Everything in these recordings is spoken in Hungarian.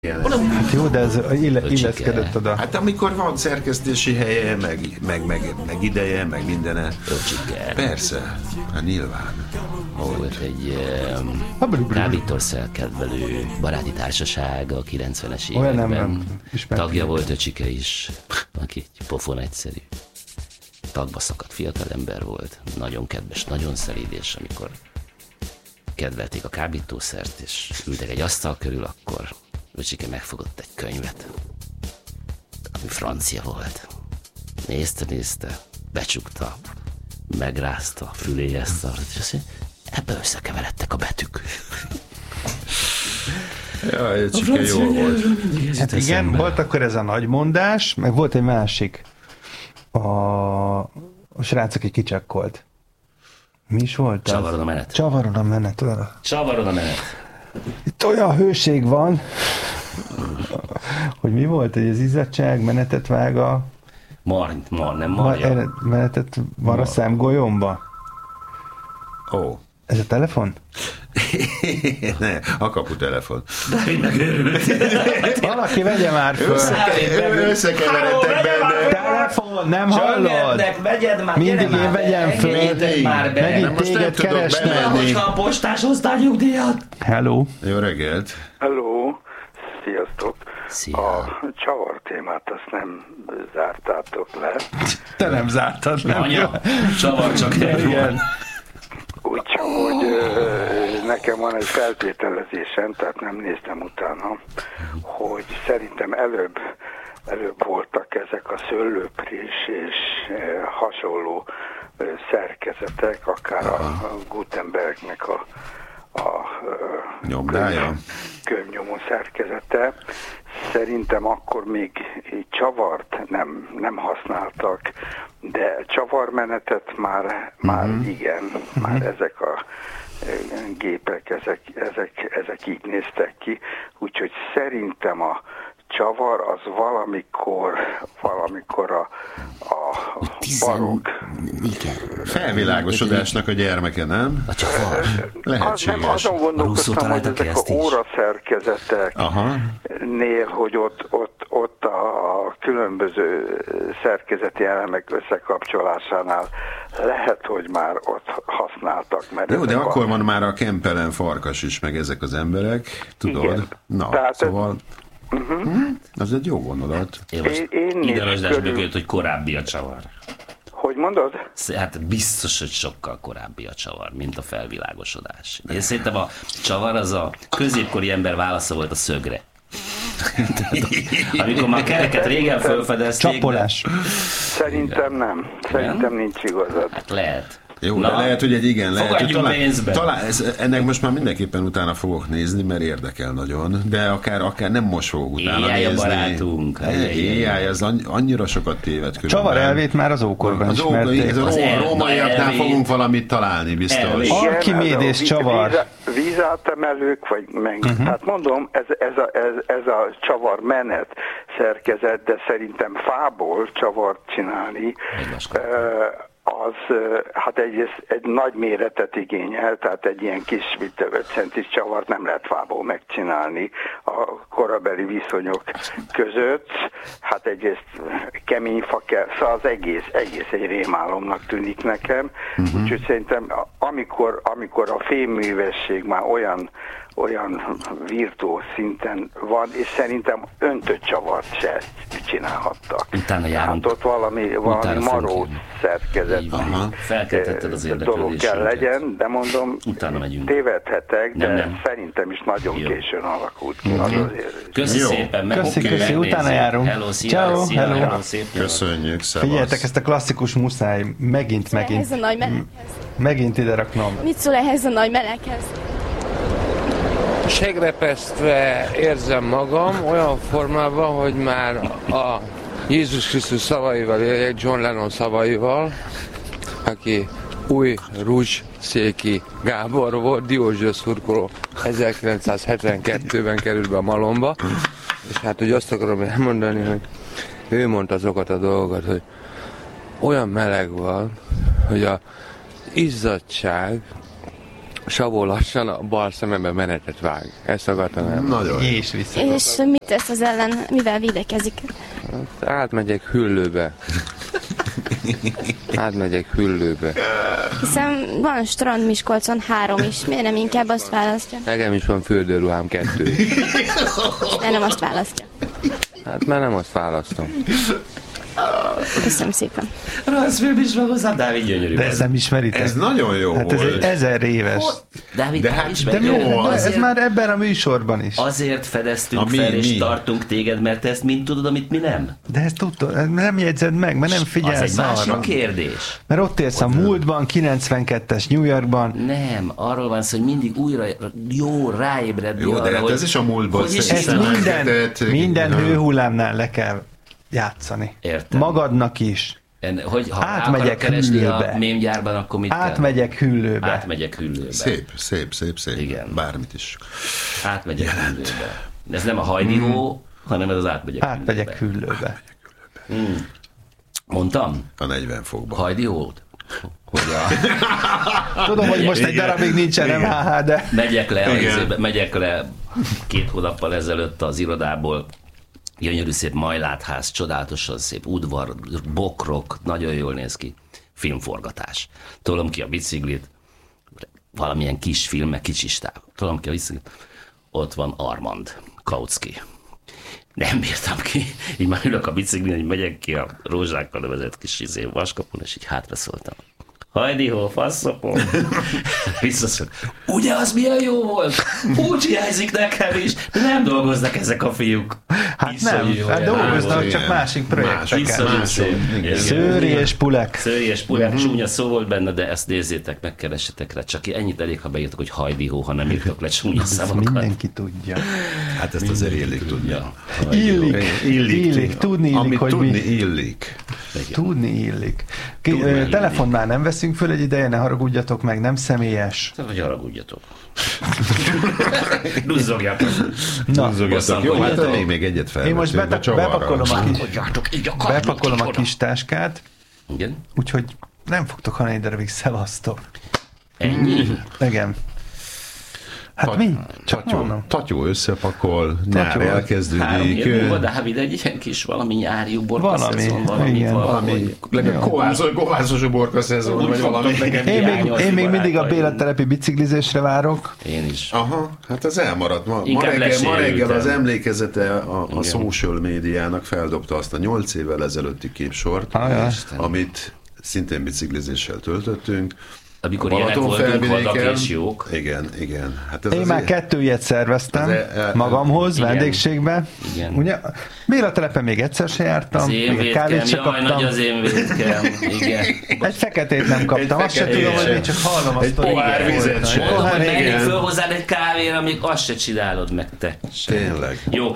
Hát jó, de ez illeszkedett oda. Hát amikor van szerkesztési helye, meg ideje, meg mindene. Persze, hát nyilván. Volt egy kábítószerkedvelő baráti társaság a 90-es években. Tagja volt Öcsike is, aki pofon egyszerű. Tagba szakadt fiatalember volt, nagyon kedves, nagyon szelíd, és amikor kedvelték a kábítószert, és ültek egy asztal körül, akkor Öcsike megfogott egy könyvet, ami francia volt. Nézte, becsukta, megrázta a füléhez szart, és azt mondja, ebbe összekeveredtek a betűk. Jaj, Öcsike jó volt. Hát igen, volt akkor ez a nagy mondás, meg volt egy másik. A srác, aki kicsakkolt. Mi is volt? Csavaron a menet. Csavaron a menet. Csavaron a menet. Itt olyan hőség van, hogy mi volt, hogy az izzadság menetet vág a... nem marja. Menetet van a szemgolyomba. Ó. Ez a telefon? Ne, a kaputelefon. De én megőrült. Valaki vegye már föl. Összekeveredtek benne. Telefon, nem hallod? Vegyed már, mindig én vegyem föl. Megint téged keresnek. Hogyha a postás hoztál nyugdíjat. Hello. Jó reggelt. Hello. Sziasztok. Szia. A csavar témát azt nem zártátok le. Te nem zártad, nem? Anya, csavar csak egy volt. Úgyhogy nekem van egy feltételezésem, tehát nem néztem utána, hogy szerintem előbb voltak ezek a szőlőprés és hasonló szerkezetek, akár a Gutenbergnek a nyomdája, könyvnyomó szerkezete. Szerintem akkor még csavart nem használtak, de csavarmenetet már igen, már ezek a gépek, ezek így néztek ki, úgyhogy szerintem a csavar az valamikor a barokk felvilágosodásnak a gyermeke, nem? A csavar. Lehetséges. Azon gondolkoztam, hogy ezek a óraszerkezeteknél, hogy ott a különböző szerkezeti elemek összekapcsolásánál lehet, hogy már ott használtak. Mert jó, de akkor van már a Kempelen farkas is, meg ezek az emberek, tudod? Igen. Na, tehát szóval... Az egy jó gondolat. Én idegesdás bökölt, hogy korábbi a csavar. Hogy mondod? Hát biztos, hogy sokkal korábbi a csavar, mint a felvilágosodás. Én szerintem a csavar az a középkori ember válasza volt a szögre. Amikor már kereket régen felfedezték. Csapolás. Szerintem nem. Szerintem nincs igazad. Hát lehet. Jó, de lehet, hogy egy igen, lehet, hogy talán ennek most már mindenképpen utána fogok nézni, mert érdekel nagyon, de akár nem most fogok utána nézni. Éjjel a barátunk. Éjjel, ez annyira sokat téved különben. Csavar elvét már az ókorban ismerték. Az rómaiaknál fogunk valamit találni, biztos. Archimédész csavar. Vízátemelők, vagy hát mondom, ez a csavar menet szerkezet, de szerintem fából csavart csinálni, az hát egy nagy méretet igényel, tehát egy ilyen kis 5 centis csavart nem lehet fából megcsinálni a korabeli viszonyok között. Hát egyrészt kemény fa kell, szóval az egész egy rémálomnak tűnik nekem. Úgyhogy szerintem amikor a fémművesség már olyan virtuóz szinten van, és szerintem öntött csavart se csinálhattak. Utána járunk. Hát ott valami maró szerkezet dolog kell legyen, de mondom, tévedhetek, de szerintem is nagyon későn alakult ki. Köszi szépen, Köszi, utána járunk. Hello, szia, hello. Köszönjük, szevasz. Figyeljetek, ezt a klasszikus muszáj, megint ide raknom. Mit szól ehhez a nagy meleghez? Segrepesztve érzem magam olyan formában, hogy már a Jézus Krisztus szavaival éljek, John Lennon szavaival, aki új Rúzsszéki Gábor volt, Diózső szurkoló, 1972-ben került be a Malomba, és hát hogy azt akarom elmondani, hogy ő mondta azokat a dolgokat, hogy olyan meleg van, hogy a izzadság Savó lassan a bal szemembe menetet vág. Ezt akartam el. Nagyon. És vissza. És mit tesz az ellen, mivel védekezik? Átmegyek hüllőbe. Hiszen van strand Miskolcon 3 is, miért nem inkább azt választja? Nekem is van fürdőruhám 2. Miért nem azt választja? Hát már nem azt választom. Köszönöm szépen. Rossz film is van hozzá, Dávid gyönyörű. De ezt nem ismeritek? Ez nagyon jó hát volt. ez egy 1000 éves. Dávid, de hát ismeri. jó, Ez már ebben a műsorban is. Azért fedeztünk fel, és tartunk téged, mert te ezt mind tudod, amit mi nem. De ezt tudod, nem jegyzed meg, mert nem figyelsz az egy másik arra. kérdés. Mert ott élsz a múltban, 92-es New Yorkban. Nem, arról van szó, hogy mindig újra jó ráébredni jó, arra, de hát ez is a múltban. Ezt minden hőhullámnál le kell játszani. Értem. Magadnak is. Hogy ha átmegyek hüllőbe. A mémgyárban, akkor mit átmegyek kell? hüllőbe. Átmegyek hüllőbe. Szép. Igen. Bármit is. Átmegyek hüllőbe. Ez nem a hajdihó, hanem ez az átmegyek hüllőbe. Mondtam? A 40 fokban. Hajdihót? Tudom, hogy most egy darabig nincsen MHH, de... Megyek le 2 hónappal ezelőtt az irodából. Gyönyörű szép majlátház, csodálatosan szép udvar, bokrok, nagyon jól néz ki. Filmforgatás. Tolom ki a biciklit, valamilyen kis filmek, kicsis táv. Tolom ki a biciklit, ott van Armand Kautsky. Nem bírtam ki. Így már ülök a biciklin, hogy megyek ki a rózsákkal nevezett kis vaskapun, és így hátraszóltam. Hajdihó, faszopom. Visszaszólt. Ugye az milyen jó volt? Úgy hiányzik nekem is. De nem dolgoznak ezek a fiúk. Hát nem, hát dolgoznak, csak másik projekteken. Szőri és Pulek. Csúnya szó volt benne, de ezt nézzétek, megkeressetek rá. Csak ennyit elég, ha beírtok, hogy hajdihó, ha nem írtok le csúnya szavakat. Mindenki tudja. Hát ezt azért illik tudja. Illik. Tudni illik, hogy tudni illik. Tudni illik. Telefont már nem veszünk föl egy ideje, ne haragudjatok meg, nem személyes. Hogy haragudjatok. Duzzogjatok. Jó, hát még egyet felvettünk. Én most bepakolom a kis táskát. Igen? Úgyhogy nem fogtok halni egy darabig, szevasztok. Ennyi? Igen. Hát mi? Tatyó összepakol, nyár elkezdődik. Dávid, egy ilyen kis valami nyári valami. Kovászos uborka szezon, vagy valami. Én még mindig a Béla telepi biciklizésre várok. Én is. Aha, hát ez elmaradt. Ma reggel az emlékezete a social médiának feldobta azt a 8 évvel ezelőtti képsort, amit szintén biciklizéssel töltöttünk. Amikor ilyenek voltunk, vadak és jók. Igen. Hát ez én már 2 ilyet szerveztem magamhoz, vendégségbe. Igen. Ugye, Béla telepen még egyszer se jártam, még egy kávét se kaptam. Nagy az én vétkem. Igen. Egy feketét nem kaptam, azt se tudom, hogy még csak hallom azt, hogy pohár vizet sem. Mondom, hogy menjünk föl hozzád egy kávéra, amíg azt se csinálod meg te. Tényleg. Jó,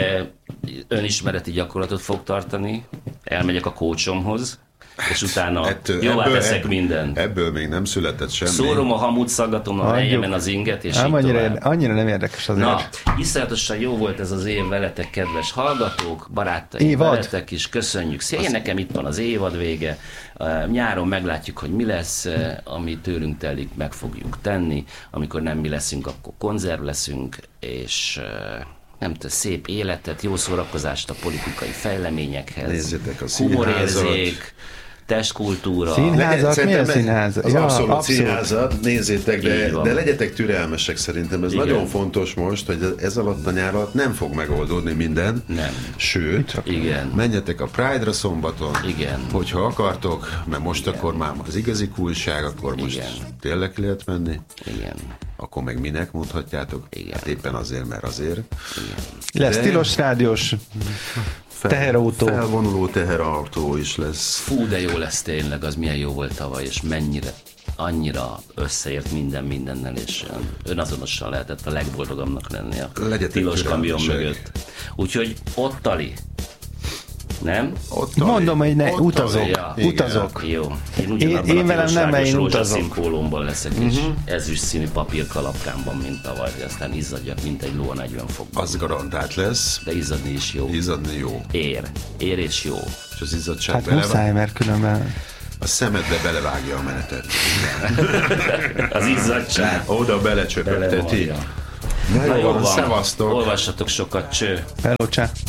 önismereti gyakorlatot fog tartani, elmegyek a kócsomhoz, és utána jóvá teszek mindent. Ebből még nem született semmi. Szórom a hamut, szaggatom a helyemen az inget, és annyira nem érdekes azért. Na, iszonyatosan jó volt ez az év veletek, kedves hallgatók, barátaim, veletek is, köszönjük szépen. Nekem itt van az évad vége. Nyáron meglátjuk, hogy mi lesz, ami tőlünk telik, meg fogjuk tenni. Amikor nem mi leszünk, akkor konzerv leszünk, és... nem tudom, szép életet, jó szórakozást a politikai fejleményekhez. Nézzétek a humorérzék, testkultúra. Színházat? Mi a színházat? Az abszolút színházat, nézzétek, de legyetek türelmesek szerintem. Ez nagyon fontos most, hogy ez alatt a nyár alatt nem fog megoldódni minden. Nem. Sőt, menjetek a Pride-ra szombaton, hogyha akartok, mert most akkor már az igazi coolság, akkor most tényleg lehet menni. Igen. Akkor meg minek mondhatjátok? Hát éppen azért, mert azért. Lesz tilos rádiós teherautó. Felvonuló teherautó is lesz. Fú, de jó lesz tényleg, az milyen jó volt tavaly, és annyira összeért mindennel, és önazonosan lehetett a legboldogabbnak lenni a tilos kamion mögött. Úgyhogy ott Tali. Nem? Mondom, hogy utazok. Jó. Én velem nem, mert én utazok. Pólómban leszek, és ezüst színű papírkalapkámban, mint tavaly, aztán izzadjak, mint egy ló a 40 fokban. Az garantált lesz. De izzadni is jó. Izzadni jó. Ér és jó. És az izzadság hát muszáj, mert különben... a szemedbe belevágja a menetet. Az izzadság. Oda belecsöpögteti. Na jó van, szevasztok. Olvassatok sokat, cső. Hello, csá.